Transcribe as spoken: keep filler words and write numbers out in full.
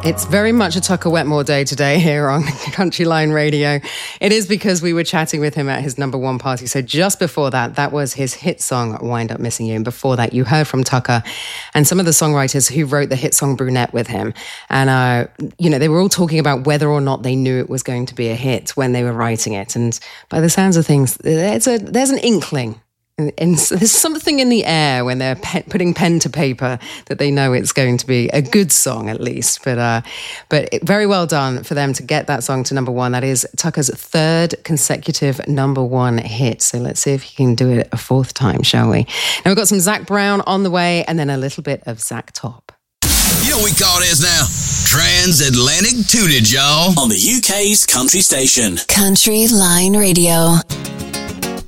It's very much a Tucker Wetmore day today here on Country Line Radio. It is because we were chatting with him at his number one party. So just before that, that was his hit song, Wind Up Missing You. And before that, you heard from Tucker and some of the songwriters who wrote the hit song Brunette with him. And, uh, you know, they were all talking about whether or not they knew it was going to be a hit when they were writing it. And by the sounds of things, it's a, there's an inkling. And, and there's something in the air when they're pe- putting pen to paper that they know it's going to be a good song at least. But uh, but it, very well done for them to get that song to number one. That is Tucker's third consecutive number one hit. So let's see if he can do it a fourth time, shall we? Now we've got some Zac Brown on the way and then a little bit of Zac Top. You know what we call this now? Transatlantic Tunage, y'all. On the U K's country station. Country Line Radio.